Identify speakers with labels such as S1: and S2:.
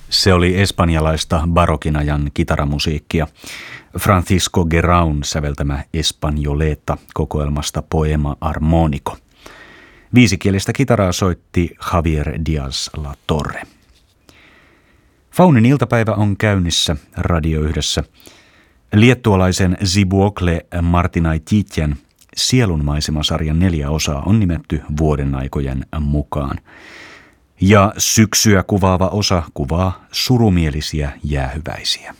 S1: Se oli espanjalaista barokin ajan kitaramusiikkia. Francisco Guerraun säveltämä Españoleta kokoelmasta Poema Armónico. Viisikielistä kitaraa soitti Javier Díaz La Torre. Faunin iltapäivä on käynnissä Radio Yhdessä. Liettualaisen Zibuokle Martinaititjan Sielunmaisema-sarjan 4 osaa on nimetty vuodenaikojen mukaan. Ja syksyä kuvaava osa kuvaa surumielisiä jäähyväisiä.